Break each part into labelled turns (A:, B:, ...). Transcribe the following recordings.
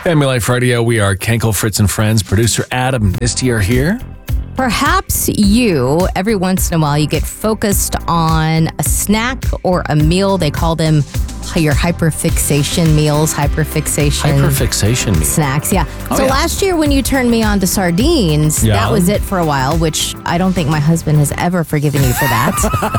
A: Family Life Radio, we are Kenkel, Fritz, and Friends. Producer Adam and Misty are here.
B: Perhaps every once in a while, you get focused on a snack or a meal. They call them your hyperfixation meals,
A: Hyperfixation meals.
B: snacks. Yeah.
C: Oh,
B: So
C: yeah.
B: last year when you turned me on to sardines,
A: Yeah.
B: that was it for a while, which I don't think my husband has ever forgiven you for that.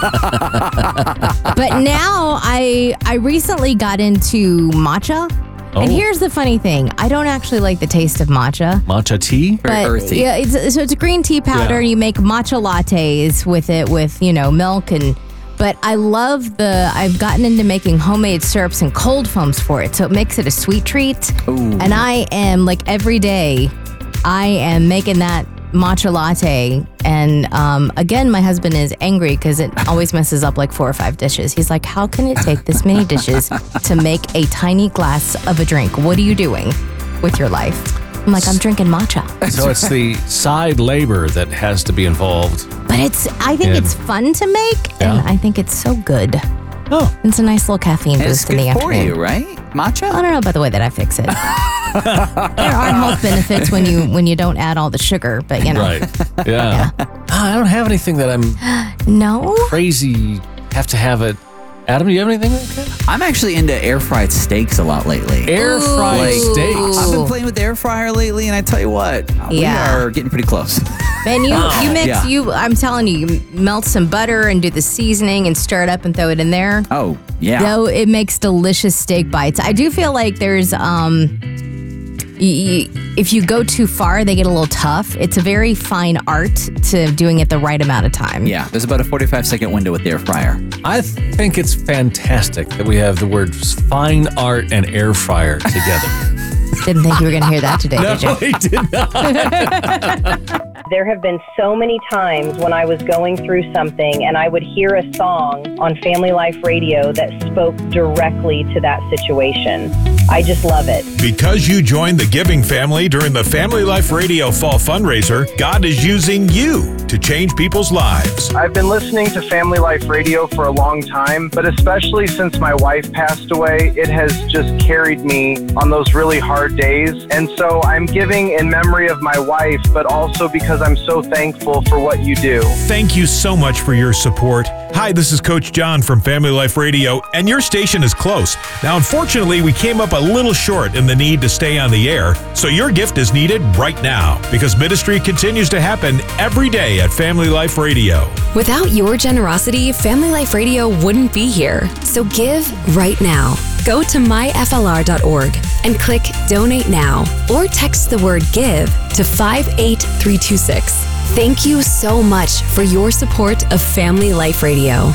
B: But now I recently got into matcha. And
A: Oh.
B: here's the funny thing. I don't actually like the taste of matcha.
A: Matcha tea?
C: Very earthy.
B: Yeah, it's a green tea powder.
A: Yeah.
B: You make matcha lattes with it, with milk But I love I've gotten into making homemade syrups and cold foams for it, so it makes it a sweet treat.
C: Ooh.
B: And I am every day, I am making that matcha latte. And again, my husband is angry because it always messes up 4 or 5 dishes. He's like, "How can it take this many dishes to make a tiny glass of a drink? What are you doing with your life?" I'm like, "I'm drinking matcha."
A: So it's the side labor that has to be involved.
B: But I think
A: Yeah.
B: it's fun to make, and
A: Yeah.
B: I think it's so good.
A: Oh.
B: It's a nice little caffeine
C: And it's
B: boost in the
C: good for
B: afternoon.
C: you, right? Matcha?
B: I don't know about the way that I fix it. There are health benefits when you don't add all the sugar, but
A: Right. Yeah. I don't have anything that I'm
B: No.
A: crazy have to have it. Adam, do you have anything like that?
C: I'm actually into air fried steaks a lot lately.
A: Air fried
B: Ooh.
A: steaks.
C: I've been playing with the air fryer lately, and I tell you what, we
B: Yeah.
C: are getting pretty close.
B: Man, you mix
C: Yeah.
B: I'm telling you melt some butter and do the seasoning and stir it up and throw it in there.
C: Oh, yeah.
B: Though it makes delicious steak bites. I do feel like there's if you go too far, they get a little tough. It's a very fine art to doing it the right amount of time.
C: Yeah, there's about a 45-second window with the air fryer.
A: I think it's fantastic that we have the words fine art and air fryer together.
B: Didn't think you were going to hear that today,
A: No,
B: did you?
A: he did not.
D: There have been so many times when I was going through something and I would hear a song on Family Life Radio that spoke directly to that situation. I just love it.
E: Because you joined the giving family during the Family Life Radio Fall Fundraiser, God is using you to change people's lives.
F: I've been listening to Family Life Radio for a long time, but especially since my wife passed away, it has just carried me on those really hard days. And so I'm giving in memory of my wife, but also because I'm so thankful for what you do.
E: Thank you so much for your support. Hi, this is Coach John from Family Life Radio, and your station is close. Now, unfortunately, we came up a little short in the need to stay on the air, so your gift is needed right now because ministry continues to happen every day at Family Life Radio.
G: Without your generosity, Family Life Radio wouldn't be here. So give right now. Go to myflr.org and click Donate Now or text the word GIVE to 58326. Thank you so much for your support of Family Life Radio.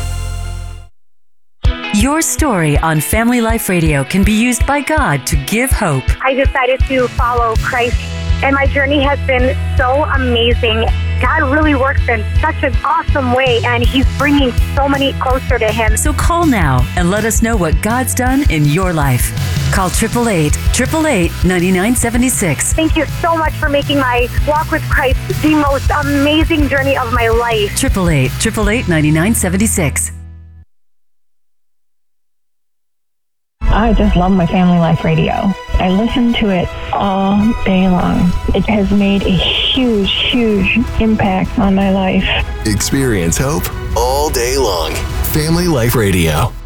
H: Your story on Family Life Radio can be used by God to give hope.
I: I decided to follow Christ, and my journey has been so amazing. God really works in such an awesome way, and He's bringing so many closer to Him.
H: So call now and let us know what God's done in your life. Call 888-888-9976.
I: Thank you so much for making my walk with Christ the most amazing journey of my life.
H: 888-888-9976.
J: I just love my Family Life Radio. I listen to it all day long. It has made a huge, huge impact on my life.
K: Experience hope all day long. Family Life Radio.